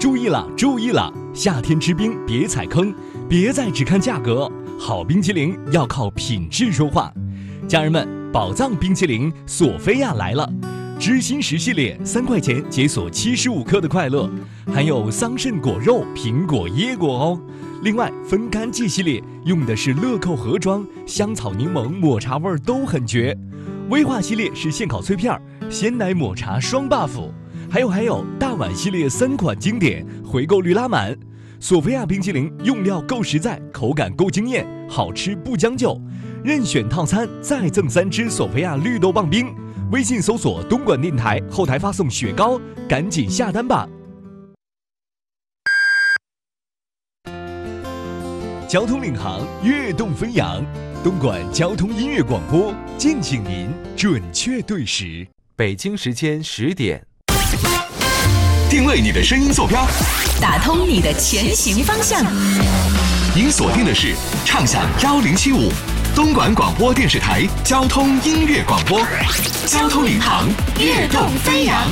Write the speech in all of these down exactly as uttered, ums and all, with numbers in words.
注意了，注意了！夏天吃冰别踩坑，别再只看价格，好冰淇淋要靠品质说话。家人们，宝藏冰淇淋索菲亚来了，知心石系列三块钱解锁七十五克的快乐，含有桑葚果肉、苹果、椰果哦。另外，分干季系列用的是乐扣盒装，香草柠檬、抹茶味都很绝。威化系列是现烤脆片，鲜奶抹茶双 buff。还有还有，大碗系列三款经典，回购率拉满。索菲亚冰淇淋用料够实在，口感够惊艳，好吃不将就。任选套餐再赠三支索菲亚绿豆棒冰。微信搜索东莞电台，后台发送雪糕，赶紧下单吧。交通领航，跃动飞扬，东莞交通音乐广播，敬请您准确对时。 北京时间十点。 定位你的声音坐标， 打通你的前行方向。 您锁定的是畅享幺零七五东莞广播电视台交通音乐广播，交通领航，跃动飞扬。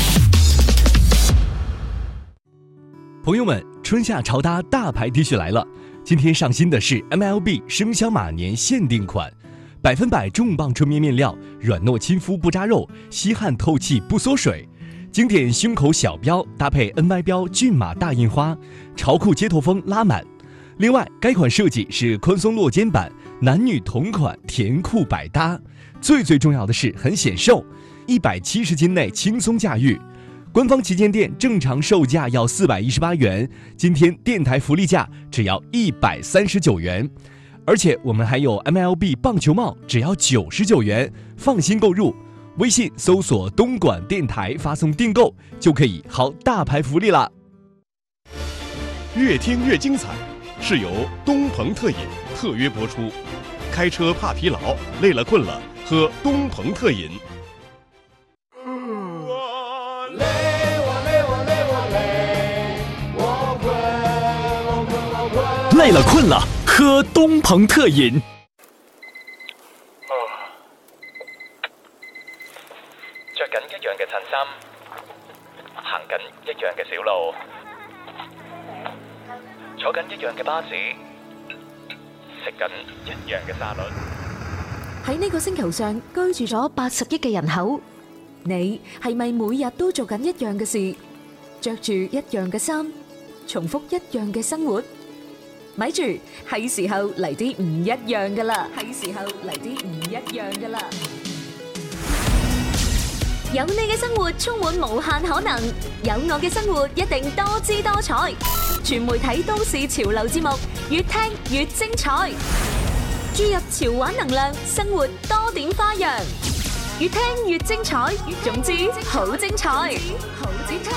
朋友们，春夏潮搭大牌 T 恤来了，今天上新的是 M L B 生肖马年限定款，百分百重磅纯棉面料，软糯亲肤不扎肉，吸汗透气不缩水。经典胸口小标搭配 N Y 标骏马大印花，潮酷街头风拉满。另外，该款设计是宽松落肩版，男女同款，甜酷百搭。最最重要的是很显瘦，一百七十斤内轻松驾驭。官方旗舰店正常售价要四百一十八元，今天电台福利价只要一百三十九元。而且我们还有 M L B 棒球帽，只要九十九元，放心购入。微信搜索东莞电台，发送订购就可以薅大牌福利啦。 越听越精彩，是由东鹏特饮特约播出。开车怕疲劳，累了困了，喝东鹏特饮。 我累，我累，我累，我累，我困，我困，我困。 累了困了，喝东鹏特饮。 着緊一樣嘅襯衫，行緊一樣嘅小路，坐緊一樣嘅巴士，食緊一樣嘅沙律。 喺呢個星球上居住咗八十億嘅人口，你係咪每日都做緊一樣嘅事，着住一樣嘅衫，重複一樣嘅生活？咪住，係時候嚟啲唔一樣㗎喇，係時候嚟啲唔一樣㗎喇。有你嘅生活充滿無限可能，有我嘅生活一定多姿多彩。全媒體都市潮流節目，越聽越精彩。注入潮玩能量，生活多點花樣，越聽越精彩。總之好精彩，好精彩。